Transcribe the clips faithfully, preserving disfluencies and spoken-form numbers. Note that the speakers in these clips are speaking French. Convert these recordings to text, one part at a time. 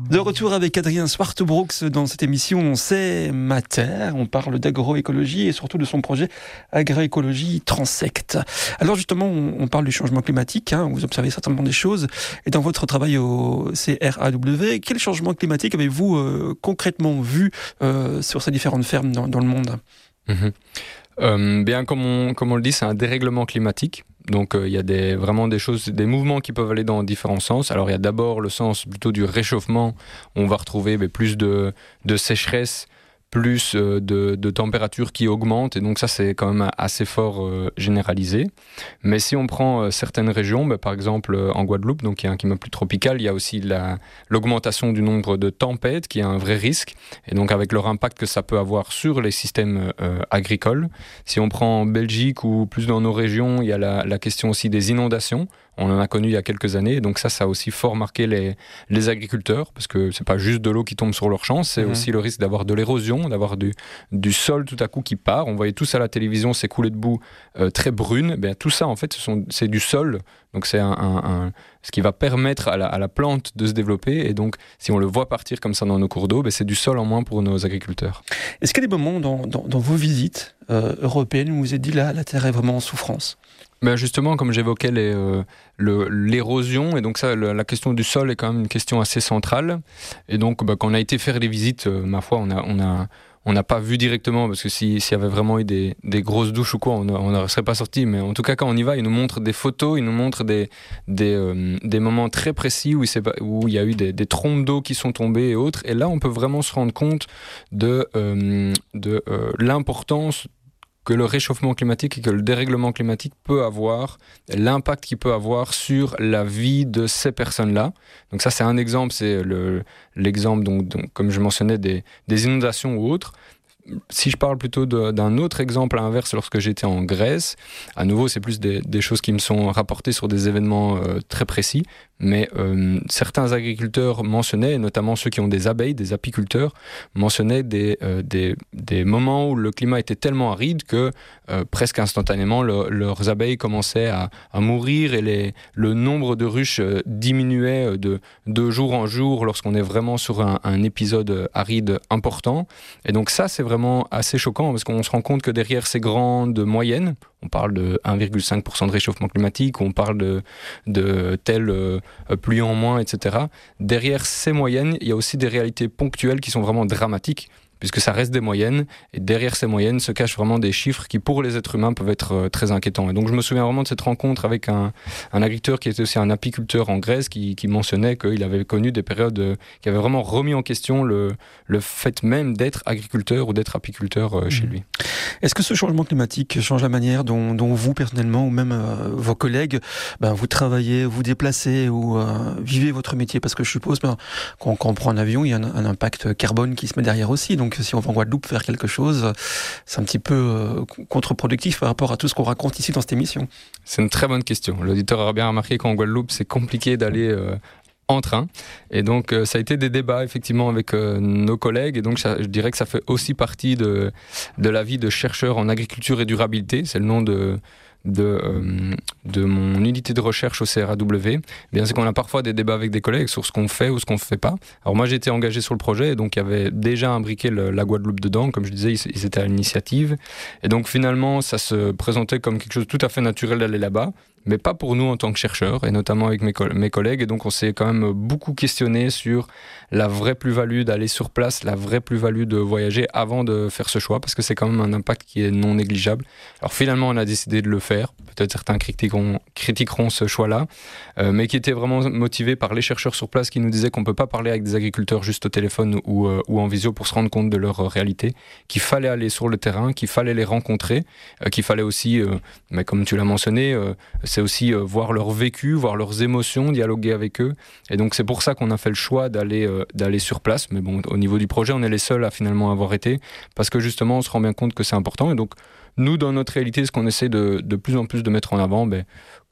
De retour avec Adrien Swartbrooks dans cette émission C'est ma terre. On parle d'agroécologie et surtout de son projet Agroécologie Transect. Alors justement, on parle du changement climatique, hein, vous observez certainement des choses. Et dans votre travail au C R A W, quel changement climatique avez-vous euh, concrètement vu euh, sur ces différentes fermes dans, dans le monde ? Mmh. Euh, bien, comme on, comme on le dit, c'est un dérèglement climatique. Donc il euh, y a des, vraiment des choses, des mouvements qui peuvent aller dans différents sens. Alors il y a d'abord le sens plutôt du réchauffement, où on va retrouver mais, plus de, de sécheresse, plus euh, de, de température qui augmente, et donc ça c'est quand même assez fort euh, généralisé. Mais si on prend euh, certaines régions, bah, par exemple euh, en Guadeloupe, donc il y a un climat plus tropical, il y a aussi la, l'augmentation du nombre de tempêtes qui est un vrai risque, et donc avec leur impact que ça peut avoir sur les systèmes euh, agricoles. Si on prend en Belgique ou plus dans nos régions, il y a la, la question aussi des inondations. On en a connu il y a quelques années, donc ça, ça a aussi fort marqué les, les agriculteurs, parce que c'est pas juste de l'eau qui tombe sur leurs champs, c'est mmh. aussi le risque d'avoir de l'érosion, d'avoir du, du sol tout à coup qui part. On voyait tous à la télévision ces coulées de boue euh, très brunes. Ben, tout ça, en fait, ce sont, c'est du sol, donc c'est un, un, un, ce qui va permettre à la, à la plante de se développer, et donc si on le voit partir comme ça dans nos cours d'eau, ben, c'est du sol en moins pour nos agriculteurs. Est-ce qu'il y a des moments dans, dans, dans vos visites euh, européennes où vous vous êtes dit là, la terre est vraiment en souffrance ? Ben justement, comme j'évoquais les, euh, le, l'érosion, et donc ça, le, la question du sol est quand même une question assez centrale. Et donc, ben, quand on a été faire les visites, euh, ma foi, on a, on a, on n'a pas vu directement, parce que si, s'il y avait vraiment eu des, des grosses douches ou quoi, on ne serait pas sorti. Mais en tout cas, quand on y va, ils nous montrent des photos, ils nous montrent des, des, euh, des moments très précis où il, où il y a eu des, des trompes d'eau qui sont tombées et autres. Et là, on peut vraiment se rendre compte de, euh, de euh, l'importance que le réchauffement climatique et que le dérèglement climatique peut avoir, l'impact qu'il peut avoir sur la vie de ces personnes-là. Donc ça, c'est un exemple, c'est le, l'exemple, donc, donc, comme je mentionnais, des, des inondations ou autres. Si je parle plutôt de, d'un autre exemple à l'inverse, lorsque j'étais en Grèce, à nouveau, c'est plus des, des choses qui me sont rapportées sur des événements euh, très précis, mais euh, certains agriculteurs mentionnaient, notamment ceux qui ont des abeilles, des apiculteurs, mentionnaient des, euh, des, des moments où le climat était tellement aride que euh, presque instantanément, le, leurs abeilles commençaient à, à mourir, et les, le nombre de ruches euh, diminuait de, de jour en jour lorsqu'on est vraiment sur un, un épisode aride important. Et donc ça, c'est vraiment assez choquant, parce qu'on se rend compte que derrière ces grandes moyennes, on parle de un virgule cinq pour cent de réchauffement climatique, on parle de, de telle euh, pluie en moins, et cetera. Derrière ces moyennes, il y a aussi des réalités ponctuelles qui sont vraiment dramatiques, puisque ça reste des moyennes, et derrière ces moyennes se cachent vraiment des chiffres qui, pour les êtres humains, peuvent être euh, très inquiétants. Et donc je me souviens vraiment de cette rencontre avec un, un agriculteur qui était aussi un apiculteur en Grèce, qui, qui mentionnait qu'il avait connu des périodes euh, qui avaient vraiment remis en question le, le fait même d'être agriculteur ou d'être apiculteur euh, chez lui. Est-ce que ce changement climatique change la manière dont, dont vous, personnellement, ou même euh, vos collègues, ben, vous travaillez, vous déplacez ou euh, vivez votre métier ? Parce que je suppose, ben, quand, quand on prend un avion, il y a un, un impact carbone qui se met derrière aussi. Donc si on va en Guadeloupe faire quelque chose, c'est un petit peu euh, contre-productif par rapport à tout ce qu'on raconte ici dans cette émission. C'est une très bonne question. L'auditeur aura bien remarqué qu'en Guadeloupe, c'est compliqué d'aller euh, en train. Et donc, euh, ça a été des débats, effectivement, avec euh, nos collègues. Et donc, ça, je dirais que ça fait aussi partie de, de la vie de chercheur en agriculture et durabilité. C'est le nom de... De, euh, de mon unité de recherche au C R A W. Bien, c'est qu'on a parfois des débats avec des collègues sur ce qu'on fait ou ce qu'on ne fait pas. Alors moi, j'ai été engagé sur le projet, et donc il y avait déjà imbriqué le, la Guadeloupe dedans. Comme je disais, ils, ils étaient à l'initiative. Et donc finalement, ça se présentait comme quelque chose de tout à fait naturel d'aller là-bas, mais pas pour nous en tant que chercheurs, et notamment avec mes, co- mes collègues. Et donc on s'est quand même beaucoup questionné sur la vraie plus-value d'aller sur place, la vraie plus-value de voyager avant de faire ce choix, parce que c'est quand même un impact qui est non négligeable. Alors finalement, on a décidé de le faire. Peut-être certains critiqueront, critiqueront ce choix-là, euh, mais qui était vraiment motivé par les chercheurs sur place qui nous disaient qu'on ne peut pas parler avec des agriculteurs juste au téléphone ou, euh, ou en visio pour se rendre compte de leur réalité, qu'il fallait aller sur le terrain, qu'il fallait les rencontrer, euh, qu'il fallait aussi, euh, mais comme tu l'as mentionné, euh, c'est aussi euh, voir leur vécu, voir leurs émotions, dialoguer avec eux. Et donc c'est pour ça qu'on a fait le choix d'aller, euh, d'aller sur place. Mais bon, au niveau du projet, on est les seuls à finalement avoir été, parce que justement, on se rend bien compte que c'est important. Et donc, nous, dans notre réalité, ce qu'on essaie de, de plus en plus de mettre en avant, ben,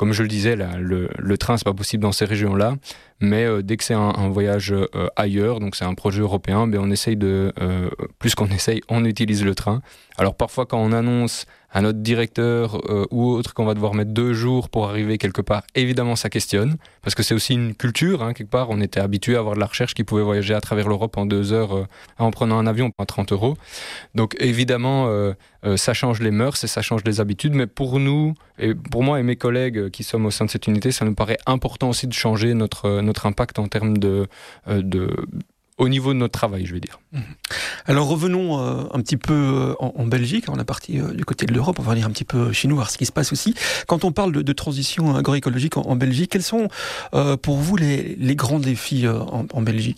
comme je le disais, là, le, le train, c'est pas possible dans ces régions-là, mais euh, dès que c'est un, un voyage euh, ailleurs, donc c'est un projet européen, ben on essaye de, euh, plus qu'on essaye, on utilise le train. Alors parfois quand on annonce à notre directeur euh, ou autre qu'on va devoir mettre deux jours pour arriver quelque part, évidemment ça questionne, parce que c'est aussi une culture, hein, quelque part, on était habitué à avoir de la recherche qui pouvait voyager à travers l'Europe en deux heures euh, en prenant un avion à trente euros. Donc évidemment, euh, euh, ça change les mœurs et ça change les habitudes, mais pour nous, et pour moi et mes collègues qui sommes au sein de cette unité, ça nous paraît important aussi de changer notre, notre impact en termes de... Euh, de au niveau de notre travail, je vais dire. Alors revenons euh, un petit peu euh, en, en Belgique. On est parti euh, du côté de l'Europe, on va aller un petit peu chez nous, voir ce qui se passe aussi. Quand on parle de, de transition agroécologique en, en Belgique, quels sont euh, pour vous les, les grands défis euh, en, en Belgique ?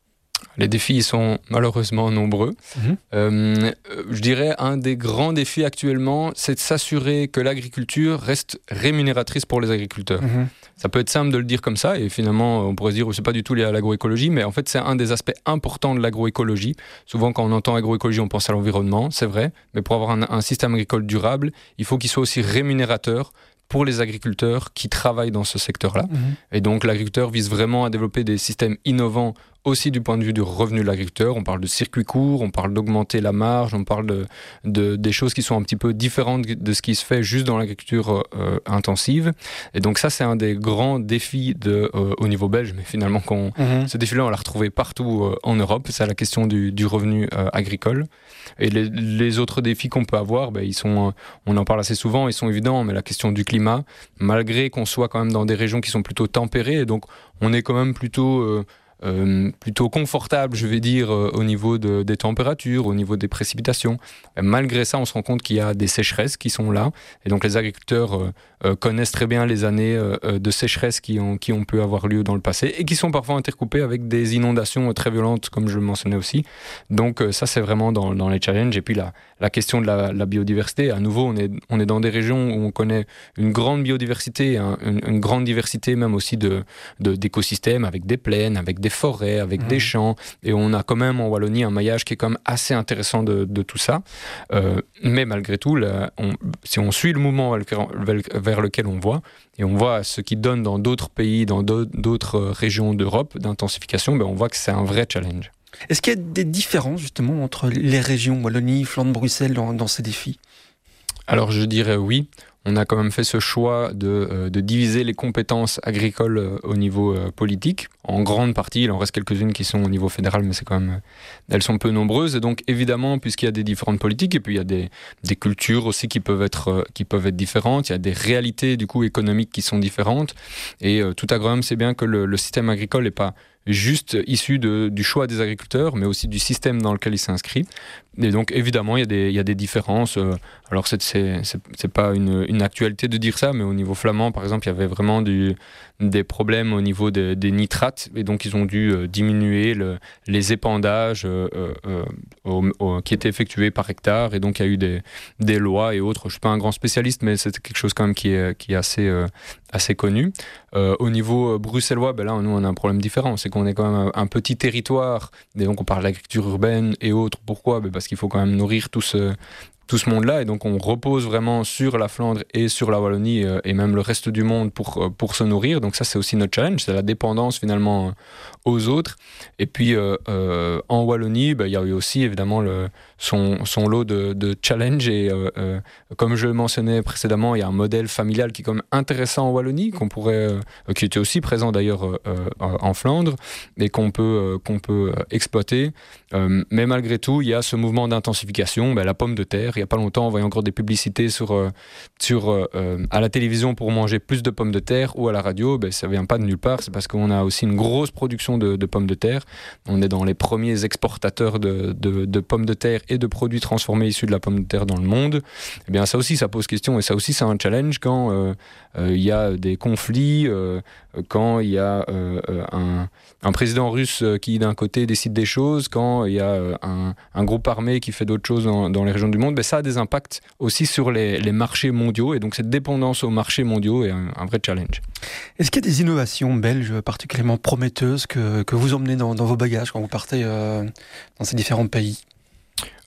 Les défis sont malheureusement nombreux. Mmh. Euh, je dirais un des grands défis actuellement, c'est de s'assurer que l'agriculture reste rémunératrice pour les agriculteurs. Mmh. Ça peut être simple de le dire comme ça, et finalement on pourrait se dire que c'est pas du tout lié à l'agroécologie, mais en fait c'est un des aspects importants de l'agroécologie. Souvent quand on entend agroécologie, on pense à l'environnement, c'est vrai, mais pour avoir un, un système agricole durable, il faut qu'il soit aussi rémunérateur pour les agriculteurs qui travaillent dans ce secteur-là. Mmh. Et donc l'agriculteur vise vraiment à développer des systèmes innovants aussi du point de vue du revenu de l'agriculteur. On parle de circuits courts, on parle d'augmenter la marge, on parle de, de, des choses qui sont un petit peu différentes de ce qui se fait juste dans l'agriculture euh, intensive. Et donc ça, c'est un des grands défis de, euh, au niveau belge, mais finalement, qu'on, mmh. ce défi-là, on l'a retrouvé partout euh, en Europe. C'est la question du, du revenu euh, agricole. Et les, les autres défis qu'on peut avoir, ben, ils sont, on en parle assez souvent, ils sont évidents, mais la question du climat, malgré qu'on soit quand même dans des régions qui sont plutôt tempérées, et donc on est quand même plutôt... Euh, Euh, plutôt confortable, je vais dire, euh, au niveau de, des températures, au niveau des précipitations. Et malgré ça, on se rend compte qu'il y a des sécheresses qui sont là. Et donc les agriculteurs euh, euh, connaissent très bien les années euh, de sécheresse qui ont, qui ont pu avoir lieu dans le passé et qui sont parfois intercoupées avec des inondations très violentes, comme je le mentionnais aussi. Donc euh, ça, c'est vraiment dans, dans les challenges. Et puis la, la question de la, la biodiversité, à nouveau, on est, on est dans des régions où on connaît une grande biodiversité, hein, une, une grande diversité même aussi de, de, d'écosystèmes, avec des plaines, avec des forêts, avec mmh. des champs, et on a quand même en Wallonie un maillage qui est quand même assez intéressant de, de tout ça. Euh, mais malgré tout, là, on, si on suit le mouvement vers lequel on voit, et on voit ce qui donne dans d'autres pays, dans d'autres régions d'Europe d'intensification, ben on voit que c'est un vrai challenge. Est-ce qu'il y a des différences justement entre les régions Wallonie, Flandre, Bruxelles dans, dans ces défis ? Alors je dirais oui. On a quand même fait ce choix de, euh, de diviser les compétences agricoles euh, au niveau euh, politique. En grande partie, il en reste quelques-unes qui sont au niveau fédéral, mais c'est quand même, elles sont peu nombreuses. Et donc, évidemment, puisqu'il y a des différentes politiques, et puis il y a des, des cultures aussi qui peuvent être, euh, qui peuvent être différentes, il y a des réalités du coup économiques qui sont différentes. Et euh, tout agronome sait bien que le, le système agricole n'est pas juste issu de, du choix des agriculteurs, mais aussi du système dans lequel il s'inscrit. Et donc, évidemment, il y a des, il y a des différences. Euh, alors, c'est, c'est, c'est, c'est pas une, une actualité de dire ça, mais au niveau flamand, par exemple, il y avait vraiment du, des problèmes au niveau de, des nitrates, et donc ils ont dû euh, diminuer le, les épandages euh, euh, au, au, qui étaient effectués par hectare, et donc il y a eu des, des lois et autres. Je ne suis pas un grand spécialiste, mais c'est quelque chose quand même qui est, qui est assez, euh, assez connu. Euh, au niveau bruxellois, ben là, nous, on a un problème différent, c'est qu'on est quand même un, un petit territoire, et donc on parle d'agriculture urbaine et autres. Pourquoi ? Ben parce qu'il faut quand même nourrir tout ce... tout ce monde-là, et donc on repose vraiment sur la Flandre et sur la Wallonie euh, et même le reste du monde pour, euh, pour se nourrir. Donc ça, c'est aussi notre challenge, c'est la dépendance finalement euh, aux autres. Et puis euh, euh, en Wallonie, bah, il y a eu aussi évidemment le, son, son lot de, de challenges, et euh, euh, comme je le mentionnais précédemment, il y a un modèle familial qui est quand même intéressant en Wallonie, qu'on pourrait, euh, qui était aussi présent d'ailleurs euh, euh, en Flandre, et qu'on peut, euh, qu'on peut exploiter. Euh, mais malgré tout, il y a ce mouvement d'intensification, bah, la pomme de terre. Il n'y a pas longtemps, on voyait encore des publicités sur, euh, sur, euh, à la télévision pour manger plus de pommes de terre, ou à la radio. Ben, ça ne vient pas de nulle part, c'est parce qu'on a aussi une grosse production de, de pommes de terre. On est dans les premiers exportateurs de, de, de pommes de terre et de produits transformés issus de la pomme de terre dans le monde. Eh bien, ça aussi, ça pose question, et ça aussi, c'est un challenge quand euh, euh, il y a des conflits, euh, quand il y a euh, un, un président russe qui, d'un côté, décide des choses, quand il y a un, un groupe armé qui fait d'autres choses dans, dans les régions du monde. Ben, ça a des impacts aussi sur les, les marchés mondiaux, et donc cette dépendance aux marchés mondiaux est un, un vrai challenge. Est-ce qu'il y a des innovations belges particulièrement prometteuses que, que vous emmenez dans, dans vos bagages quand vous partez euh, dans ces différents pays ?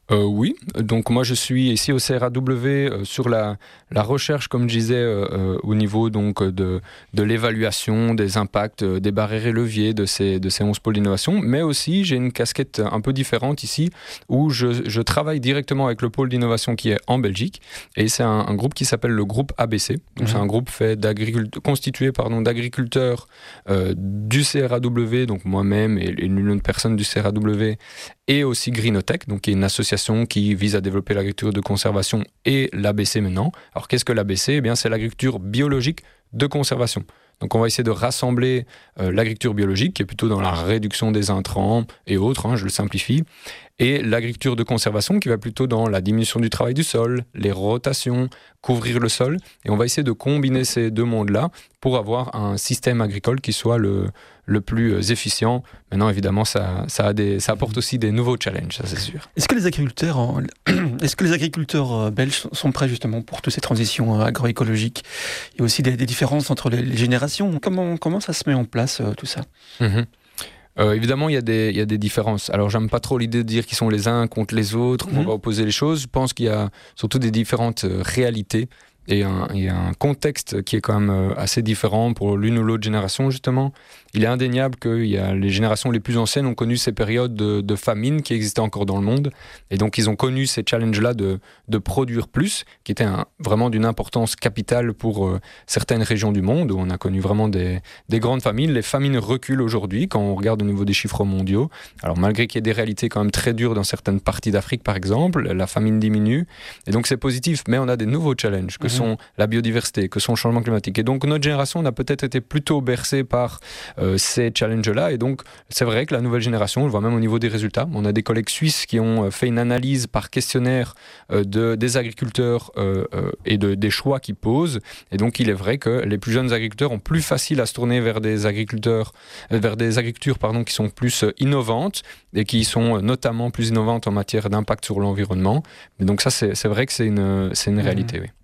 Euh, oui, donc moi je suis ici au C R A W euh, sur la, la recherche, comme je disais, euh, euh, au niveau donc de, de l'évaluation des impacts euh, des barrières et leviers de ces, de ces onze pôles d'innovation, mais aussi j'ai une casquette un peu différente ici où je, je travaille directement avec le pôle d'innovation qui est en Belgique, et c'est un, un groupe qui s'appelle le groupe A B C. Donc mmh. C'est un groupe fait constitué pardon, d'agriculteurs euh, du C R A W, donc moi-même et, et une million de personnes du C R A W, et aussi Greenotech, donc qui est une association qui vise à développer l'agriculture de conservation, et l'A B C maintenant. Alors qu'est-ce que l'A B C ? Eh bien, c'est l'agriculture biologique de conservation. Donc on va essayer de rassembler euh, l'agriculture biologique, qui est plutôt dans la réduction des intrants et autres, hein, je le simplifie, et l'agriculture de conservation, qui va plutôt dans la diminution du travail du sol, les rotations, couvrir le sol, et on va essayer de combiner ces deux mondes-là pour avoir un système agricole qui soit le, le plus efficient. Maintenant, évidemment, ça, ça, a des, ça apporte aussi des nouveaux challenges, ça c'est sûr. Est-ce que les agriculteurs, en... Est-ce que les agriculteurs belges sont prêts justement pour toutes ces transitions agroécologiques ? Il y a aussi des, des différences entre les, les générations. Comment, comment ça se met en place, euh, tout ça ? mm-hmm. Euh, évidemment, il y a des, il y a des différences. Alors, j'aime pas trop l'idée de dire qu'ils sont les uns contre les autres, qu'on mmh. va opposer les choses. Je pense qu'il y a surtout des différentes euh, réalités et un, et un contexte qui est quand même euh, assez différent pour l'une ou l'autre génération, justement. Il est indéniable que il y a les générations les plus anciennes ont connu ces périodes de, de famine qui existaient encore dans le monde. Et donc, ils ont connu ces challenges-là de, de produire plus, qui était un, vraiment d'une importance capitale pour euh, certaines régions du monde, où on a connu vraiment des, des grandes famines. Les famines reculent aujourd'hui, quand on regarde au niveau des chiffres mondiaux. Alors, malgré qu'il y ait des réalités quand même très dures dans certaines parties d'Afrique, par exemple, la famine diminue. Et donc, c'est positif. Mais on a des nouveaux challenges, que mmh. sont la biodiversité, que sont le changement climatique. Et donc, notre génération, on a peut-être été plutôt bercée par euh, ces challenges-là, et donc c'est vrai que la nouvelle génération, on le voit même au niveau des résultats, on a des collègues suisses qui ont fait une analyse par questionnaire euh, de, des agriculteurs euh, euh, et de, des choix qu'ils posent, et donc il est vrai que les plus jeunes agriculteurs ont plus facile à se tourner vers des agriculteurs, euh, vers des agricultures pardon, qui sont plus euh, innovantes, et qui sont euh, notamment plus innovantes en matière d'impact sur l'environnement, mais donc ça c'est, c'est vrai que c'est une, c'est une réalité, mmh. oui.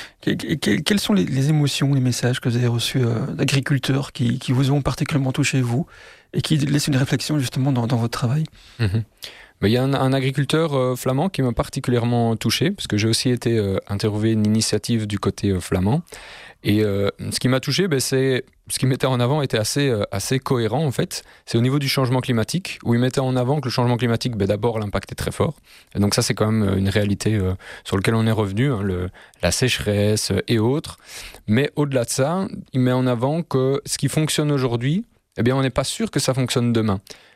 Quelles sont les, les émotions, les messages que vous avez reçus euh, d'agriculteurs qui, qui vous ont particulièrement touché, vous, et qui laissent une réflexion justement dans, dans votre travail ? mmh. Il y a un, un agriculteur euh, flamand qui m'a particulièrement touché, parce que j'ai aussi été euh, interviewé une initiative du côté euh, flamand. Et euh, ce qui m'a touché, ben, c'est ce qu'il mettait en avant était assez, euh, assez cohérent en fait. C'est au niveau du changement climatique, où il mettait en avant que le changement climatique, ben, d'abord l'impact est très fort. Et donc ça c'est quand même une réalité euh, sur laquelle on est revenu, hein, le, la sécheresse euh, et autres. Mais au-delà de ça, il met en avant que ce qui fonctionne aujourd'hui, eh bien on n'est pas sûr que ça fonctionne demain.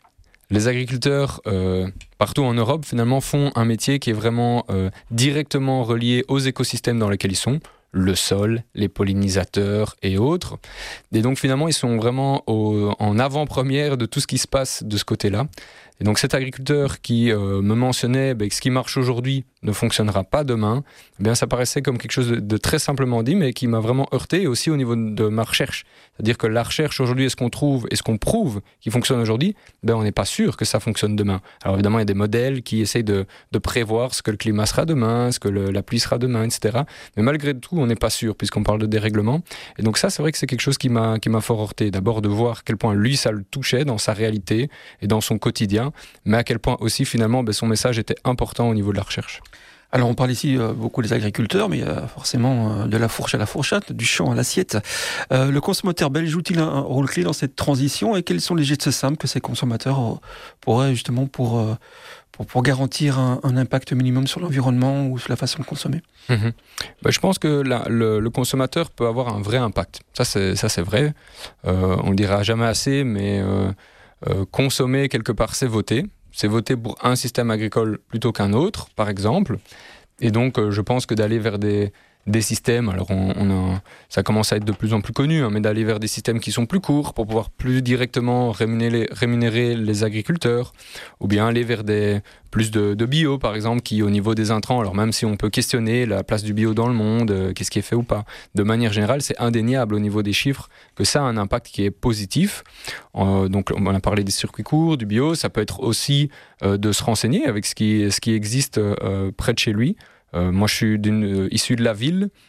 Les agriculteurs euh, partout en Europe finalement font un métier qui est vraiment euh, directement relié aux écosystèmes dans lesquels ils sont, le sol, les pollinisateurs et autres. Et donc finalement ils sont vraiment au, en avant-première de tout ce qui se passe de ce côté-là. Et donc cet agriculteur qui euh, me mentionnait ben, que ce qui marche aujourd'hui ne fonctionnera pas demain, eh bien ça paraissait comme quelque chose de, de très simplement dit, mais qui m'a vraiment heurté, et aussi au niveau de ma recherche. C'est-à-dire que la recherche aujourd'hui, est-ce qu'on trouve, est-ce qu'on prouve qui fonctionne aujourd'hui, ben on n'est pas sûr que ça fonctionne demain. Alors évidemment, il y a des modèles qui essayent de, de prévoir ce que le climat sera demain, ce que le, la pluie sera demain, et cetera. Mais malgré tout, on n'est pas sûr, puisqu'on parle de dérèglement. Et donc ça, c'est vrai que c'est quelque chose qui m'a, qui m'a fort heurté. D'abord de voir à quel point lui, ça le touchait dans sa réalité et dans son quotidien, mais à quel point aussi, finalement, ben, son message était important au niveau de la recherche. Alors on parle ici euh, beaucoup des agriculteurs, mais euh, forcément euh, de la fourche à la fourchette, du champ à l'assiette. Euh, le consommateur belge joue-t-il un, un rôle clé dans cette transition, et quels sont les gestes simples que ces consommateurs euh, pourraient justement pour, euh, pour, pour garantir un, un impact minimum sur l'environnement ou sur la façon de consommer ? Mmh. Ben, je pense que la, le, le consommateur peut avoir un vrai impact. Ça c'est, ça, c'est vrai. Euh, on ne le dira jamais assez, mais euh, euh, consommer quelque part, c'est voter. C'est voter pour un système agricole plutôt qu'un autre, par exemple. Et donc, euh, je pense que d'aller vers des, des systèmes, alors on, on a, ça commence à être de plus en plus connu, hein, mais d'aller vers des systèmes qui sont plus courts pour pouvoir plus directement rémunérer, rémunérer les agriculteurs, ou bien aller vers des, plus de, de bio, par exemple, qui au niveau des intrants, alors même si on peut questionner la place du bio dans le monde, euh, qu'est-ce qui est fait ou pas, de manière générale, c'est indéniable au niveau des chiffres que ça a un impact qui est positif. Euh, donc on a parlé des circuits courts, du bio, ça peut être aussi euh, de se renseigner avec ce qui, ce qui existe euh, près de chez lui. Euh, moi, je suis d'une, euh, issu de la ville,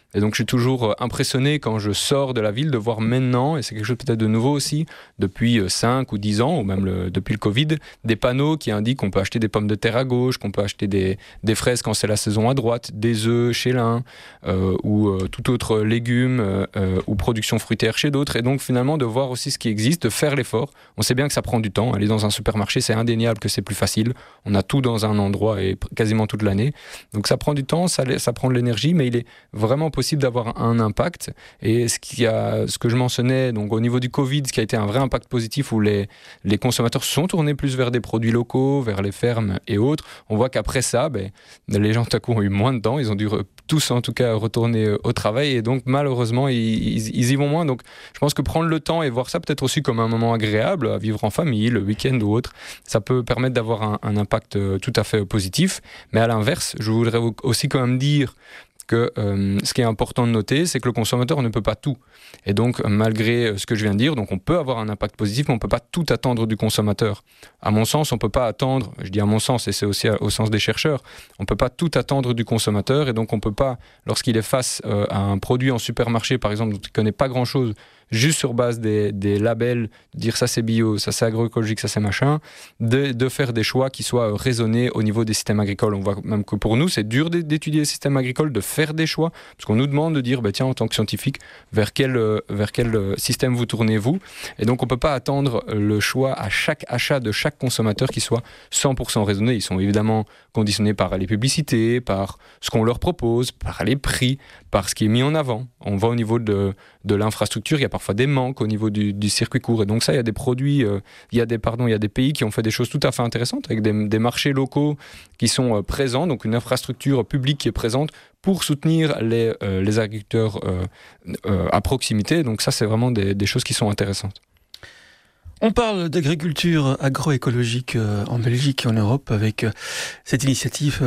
Et donc je suis toujours impressionné quand je sors de la ville de voir maintenant, et c'est quelque chose peut-être de nouveau aussi, depuis cinq ou dix ans, ou même le, depuis le Covid, des panneaux qui indiquent qu'on peut acheter des pommes de terre à gauche, qu'on peut acheter des, des fraises quand c'est la saison à droite, des œufs chez l'un, euh, ou euh, tout autre légume, euh, ou production fruitière chez d'autres. Et donc finalement de voir aussi ce qui existe, de faire l'effort. On sait bien que ça prend du temps. Aller dans un supermarché, c'est indéniable que c'est plus facile. On a tout dans un endroit et quasiment toute l'année. Donc ça prend du temps, ça, ça prend de l'énergie, mais il est vraiment possible d'avoir un impact. Et ce, qui a, ce que je mentionnais, donc au niveau du Covid, ce qui a été un vrai impact positif où les, les consommateurs se sont tournés plus vers des produits locaux, vers les fermes et autres, on voit qu'après ça, ben, les gens tout à coup ont eu moins de temps, ils ont dû re, tous en tout cas retourner au travail et donc malheureusement ils, ils, ils y vont moins. Donc je pense que prendre le temps et voir ça peut-être aussi comme un moment agréable à vivre en famille, le week-end ou autre, ça peut permettre d'avoir un, un impact tout à fait positif. Mais à l'inverse, je voudrais aussi quand même dire que euh, ce qui est important de noter, c'est que le consommateur ne peut pas tout. Et donc, malgré ce que je viens de dire, donc on peut avoir un impact positif, mais on ne peut pas tout attendre du consommateur. À mon sens, on ne peut pas attendre, je dis à mon sens, et c'est aussi au sens des chercheurs, on ne peut pas tout attendre du consommateur, et donc on ne peut pas, lorsqu'il est face euh, à un produit en supermarché, par exemple, dont il ne connaît pas grand-chose, juste sur base des, des labels, dire ça c'est bio, ça c'est agroécologique, ça c'est machin, de, de faire des choix qui soient raisonnés au niveau des systèmes agricoles. On voit même que pour nous, c'est dur d'étudier les systèmes agricoles, de faire des choix, parce qu'on nous demande de dire, bah, tiens, en tant que scientifique, vers quel, vers quel système vous tournez-vous ? Et donc on ne peut pas attendre le choix à chaque achat de chaque consommateur qui soit cent pour cent raisonné. Ils sont évidemment conditionnés par les publicités, par ce qu'on leur propose, par les prix, par ce qui est mis en avant. On va au niveau de, de l'infrastructure, il y a parfois des manques au niveau du, du circuit court. Et donc ça, il y a des produits, euh, il y a des, pardon, il y a des pays qui ont fait des choses tout à fait intéressantes avec des, des marchés locaux qui sont euh, présents, donc une infrastructure publique qui est présente pour soutenir les, euh, les agriculteurs euh, euh, à proximité. Donc ça, c'est vraiment des, des choses qui sont intéressantes. On parle d'agriculture agroécologique en Belgique et en Europe avec cette initiative